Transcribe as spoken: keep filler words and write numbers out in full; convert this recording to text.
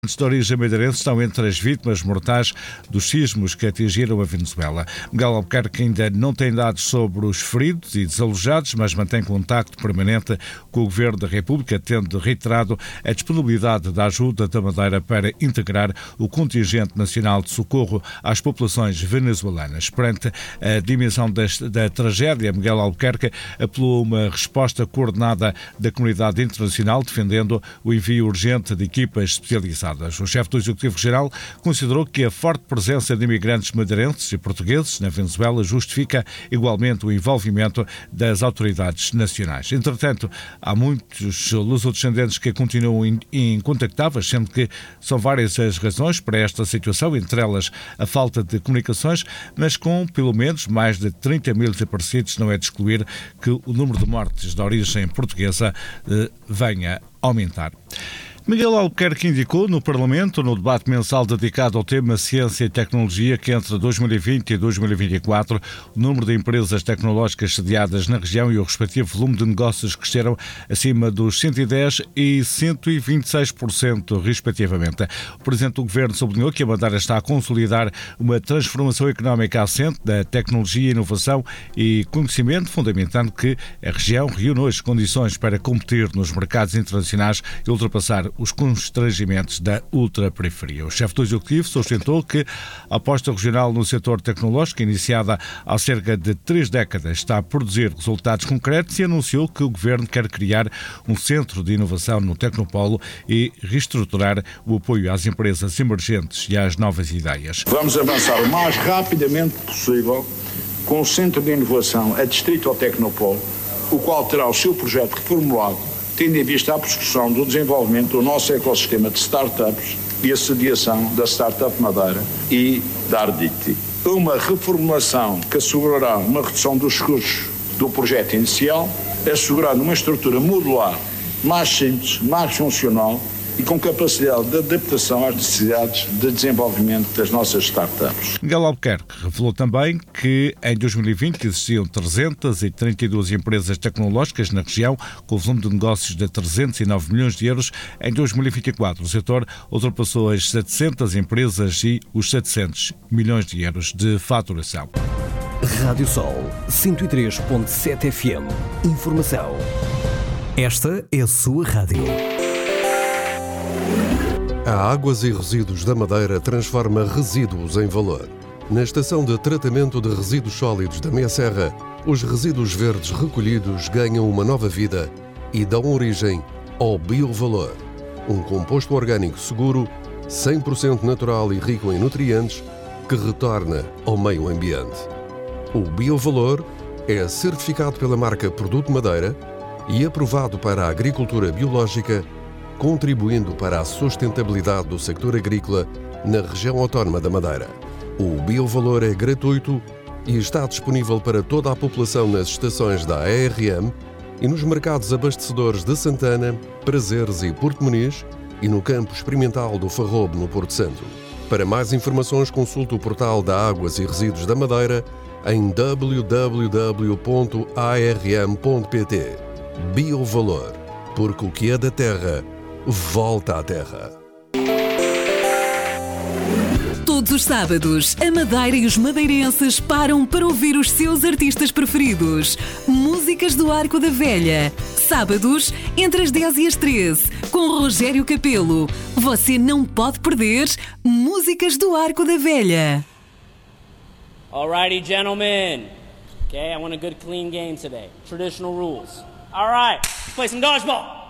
de origem madeirense estão entre as vítimas mortais dos sismos que atingiram a Venezuela. Miguel Albuquerque ainda não tem dados sobre os feridos e desalojados, mas mantém contacto permanente com o Governo da República, tendo reiterado a disponibilidade da ajuda da Madeira para integrar o contingente nacional de socorro às populações venezuelanas. Perante a dimensão desta, da tragédia, Miguel Albuquerque apelou a uma resposta coordenada da comunidade internacional, defendendo o envio urgente de equipas especializadas. O chefe do Executivo-Geral considerou que a forte presença de imigrantes madeirenses e portugueses na Venezuela justifica igualmente o envolvimento das autoridades nacionais. Entretanto, há muitos lusodescendentes que continuam incontactáveis, sendo que são várias as razões para esta situação, entre elas a falta de comunicações, mas com pelo menos mais de trinta mil desaparecidos não é de excluir que o número de mortes de origem portuguesa eh, venha a aumentar. Miguel Albuquerque indicou no Parlamento, no debate mensal dedicado ao tema Ciência e Tecnologia, que entre dois mil e vinte e dois mil e vinte e quatro o número de empresas tecnológicas sediadas na região e o respectivo volume de negócios cresceram acima dos cento e dez e cento e vinte e seis por cento, respectivamente. O Presidente do Governo sublinhou que a Madeira está a consolidar uma transformação económica assente da tecnologia, inovação e conhecimento, fundamentando que a região reúne hoje condições para competir nos mercados internacionais e ultrapassar os constrangimentos da ultraperiferia. O chefe do Executivo sustentou que a aposta regional no setor tecnológico, iniciada há cerca de três décadas, está a produzir resultados concretos e anunciou que o Governo quer criar um centro de inovação no Tecnopolo e reestruturar o apoio às empresas emergentes e às novas ideias. Vamos avançar o mais rapidamente possível com o Centro de Inovação adstrito ao Tecnopolo, o qual terá o seu projeto reformulado tendo em vista a prossecução do desenvolvimento do nosso ecossistema de startups e a sediação da Startup Madeira e da Arditi. Uma reformulação que assegurará uma redução dos custos do projeto inicial, assegurando uma estrutura modular mais simples, mais funcional e com capacidade de adaptação às necessidades de desenvolvimento das nossas startups. Miguel Albuquerque revelou também que em dois mil e vinte existiam trezentas e trinta e duas empresas tecnológicas na região, com volume de negócios de trezentos e nove milhões de euros. Em dois mil e vinte e quatro, o setor ultrapassou as setecentas empresas e os setecentos milhões de euros de faturação. Rádio Sol cento e três ponto sete F M. Informação. Esta é a sua rádio. A Águas e Resíduos da Madeira transforma resíduos em valor. Na estação de tratamento de resíduos sólidos da Meia Serra, os resíduos verdes recolhidos ganham uma nova vida e dão origem ao biovalor, um composto orgânico seguro, cem por cento natural e rico em nutrientes, que retorna ao meio ambiente. O biovalor é certificado pela marca Produto Madeira e aprovado para a agricultura biológica, contribuindo para a sustentabilidade do sector agrícola na região autónoma da Madeira. O biovalor é gratuito e está disponível para toda a população nas estações da A R M e nos mercados abastecedores de Santana, Prazeres e Porto Muniz e no campo experimental do Farrobo, no Porto Santo. Para mais informações, consulte o portal da Águas e Resíduos da Madeira em w w w ponto a r m ponto p t. Biovalor, porque o que é da terra volta à terra. Todos os sábados, a Madeira e os madeirenses param para ouvir os seus artistas preferidos. Músicas do Arco da Velha. Sábados, entre as dez e as treze, com Rogério Capelo. Você não pode perder Músicas do Arco da Velha. Alrighty, gentlemen. Okay, I want a good clean game today. Traditional rules. Alright, let's play some dodgeball.